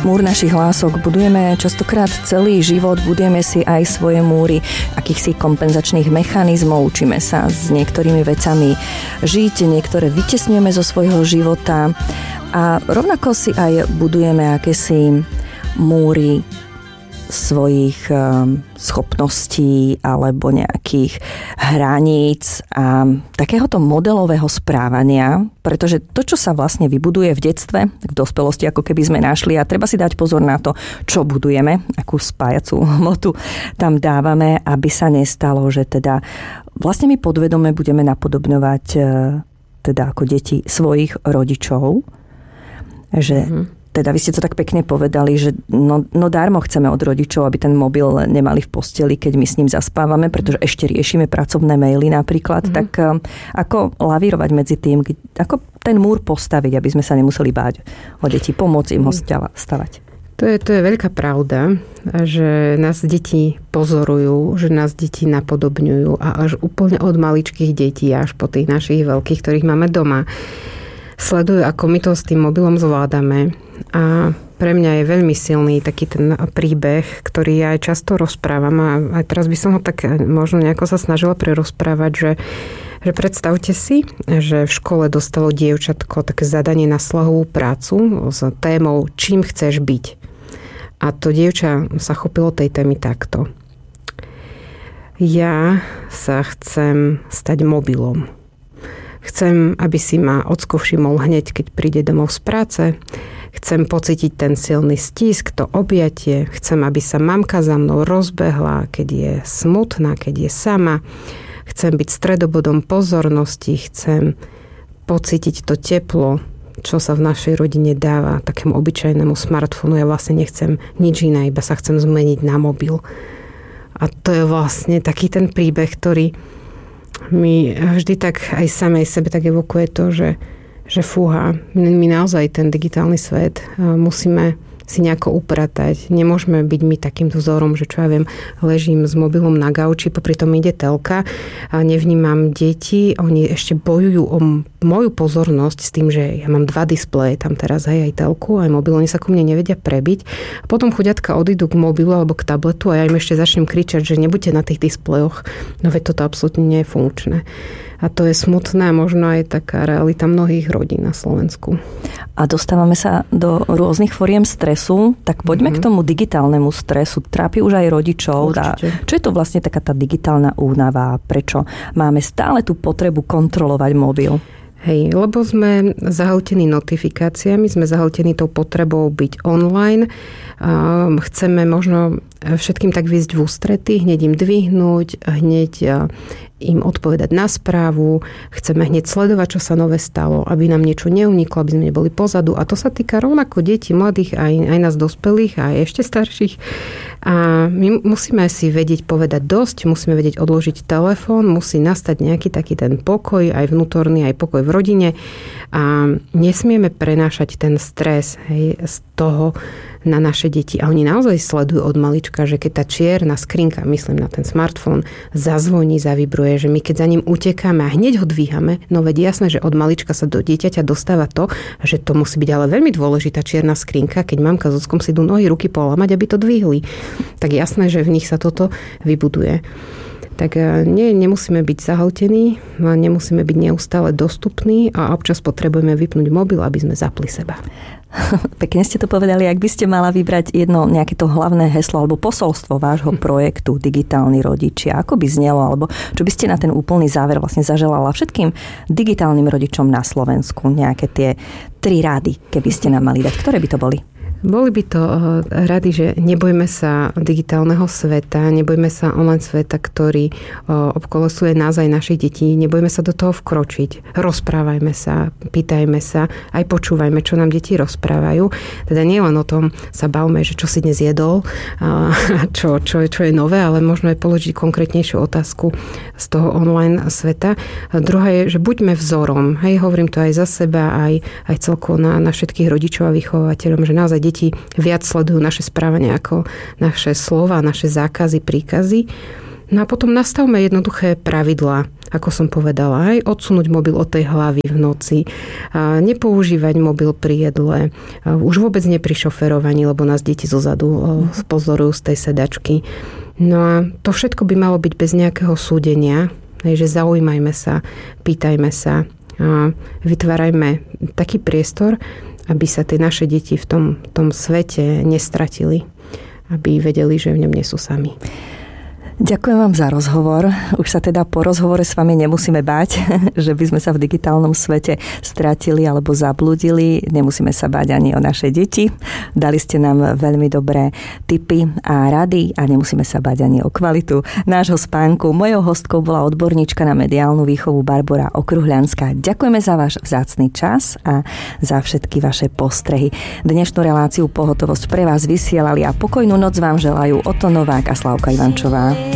múr našich hlások budujeme častokrát celý život, budujeme si aj svoje múry akýchsi kompenzačných mechanizmov, učíme sa s niektorými vecami žiť, niektoré vytesňujeme zo svojho života a rovnako si aj budujeme akési múry svojich schopností alebo nejakých hraníc a takéhoto modelového správania, pretože to, čo sa vlastne vybuduje v detstve, v dospelosti, ako keby sme našli a treba si dať pozor na to, čo budujeme, akú spájacú hmotu tam dávame, aby sa nestalo, že teda vlastne my podvedome budeme napodobňovať teda ako deti svojich rodičov, že teda vy ste to tak pekne povedali, že no dármo chceme od rodičov, aby ten mobil nemali v posteli, keď my s ním zaspávame, pretože ešte riešime pracovné maily napríklad. Tak ako lavírovať medzi tým, ako ten múr postaviť, aby sme sa nemuseli báť o deti, pomôcť im ho stavať? To je veľká pravda, že nás deti pozorujú, že nás deti napodobňujú a až úplne od maličkých detí až po tých našich veľkých, ktorých máme doma, sledujú, ako my to s tým mobilom zvládame. A pre mňa je veľmi silný taký ten príbeh, ktorý ja aj často rozprávam a aj teraz by som ho tak možno nejako sa snažila prerozprávať, že predstavte si, že v škole dostalo dievčatko také zadanie na slohovú prácu s témou čím chceš byť. A to dievča sa chopilo tej témy takto. Ja sa chcem stať mobilom. Chcem, aby si ma ocko všimol hneď, keď príde domov z práce. Chcem pocítiť ten silný stisk, to objatie. Chcem, aby sa mamka za mnou rozbehla, keď je smutná, keď je sama. Chcem byť stredobodom pozornosti. Chcem pocítiť to teplo, čo sa v našej rodine dáva takému obyčajnému smartfónu. Ja vlastne nechcem nič iné, iba sa chcem zmeniť na mobil. A to je vlastne taký ten príbeh, ktorý mi vždy tak aj samej sebe tak evokuje to, že fúha, my naozaj ten digitálny svet musíme si nejako upratať. Nemôžeme byť my takýmto vzorom, že čo ja viem, ležím s mobilom na gauči, popri tom ide telka a nevnímam deti. Oni ešte bojujú o moju pozornosť s tým, že ja mám 2 displeje, tam teraz aj telku, aj mobil, oni sa ku mne nevedia prebiť. A potom chuďatka odídu k mobilu alebo k tabletu a ja im ešte začnem kričať, že nebuďte na tých displejoch. No veď toto absolútne nie je funkčné. A to je smutná, možno aj taká realita mnohých rodín na Slovensku. A dostávame sa do rôznych foriem stresu, tak poďme k tomu digitálnemu stresu. Trápi už aj rodičov. Čo je to vlastne taká tá digitálna únava? Prečo máme stále tú potrebu kontrolovať mobil? Hej, lebo sme zahltení notifikáciami, sme zahltení tou potrebou byť online. Chceme možno všetkým tak výjsť v ústrety, hneď im dvihnúť, hneď im odpovedať na správu. Chceme hneď sledovať, čo sa nové stalo, aby nám niečo neuniklo, aby sme neboli pozadu. A to sa týka rovnako detí, mladých, aj nás dospelých, aj ešte starších. A my musíme si vedieť povedať dosť, musíme vedieť odložiť telefón, musí nastať nejaký taký ten pokoj, aj vnútorný, aj pokoj v rodine. A nesmieme prenášať ten stres z toho na naše deti. A oni naozaj sledujú od malička, že keď tá čierna skrinka, myslím na ten smartfón, zazvoní, zavibruje, že my keď za ním utekáme a hneď ho dvíhame, no veď jasné, že od malička sa do dieťaťa dostáva to, že to musí byť ale veľmi dôležitá čierna skrinka, keď mamka s ockom si idú nohy, ruky polamať, aby to dvihli. Tak jasné, že v nich sa toto vybuduje. Tak nemusíme byť zahltení, nemusíme byť neustále dostupní a občas potrebujeme vypnúť mobil, aby sme zapli seba. Pekne ste to povedali, ak by ste mala vybrať jedno nejaké to hlavné heslo alebo posolstvo vášho projektu Digitálni rodičia, ako by znelo, alebo čo by ste na ten úplný záver vlastne zaželala všetkým digitálnym rodičom na Slovensku, nejaké tie 3 rady, keby ste nám mali dať, ktoré by to boli? Boli by to rady, že nebojme sa digitálneho sveta, nebojme sa online sveta, ktorý obkolesuje nás aj našich detí, nebojme sa do toho vkročiť. Rozprávajme sa, pýtajme sa, aj počúvajme, čo nám deti rozprávajú. Teda nie len o tom sa bavme, že čo si dnes jedol, čo je nové, ale možno aj položiť konkrétnejšiu otázku z toho online sveta. Druhá je, že buďme vzorom. Hej, hovorím to aj za seba, aj celkovo na všetkých rodičov a vychovateľom, že naozaj deti viac sledujú naše správanie ako naše slova, naše zákazy, príkazy. No a potom nastavme jednoduché pravidlá, ako som povedala, aj odsunúť mobil od tej hlavy v noci, nepoužívať mobil pri jedle, už vôbec nie pri šoferovaní, lebo nás deti zozadu pozorujú z tej sedačky. No a to všetko by malo byť bez nejakého súdenia, že zaujímajme sa, pýtajme sa, vytvárajme taký priestor, aby sa tie naše deti v tom svete nestratili, aby vedeli, že v ňom nie sú sami. Ďakujem vám za rozhovor. Už sa teda po rozhovore s vami nemusíme báť, že by sme sa v digitálnom svete stratili alebo zabludili. Nemusíme sa báť ani o naše deti. Dali ste nám veľmi dobré tipy a rady a nemusíme sa báť ani o kvalitu nášho spánku. Mojou hostkou bola odborníčka na mediálnu výchovu Barbora Okruhľanská. Ďakujeme za váš vzácny čas a za všetky vaše postrehy. Dnešnú reláciu Pohotovosť pre vás vysielali a pokojnú noc vám želajú Oto Novák a Slavka Ivančová.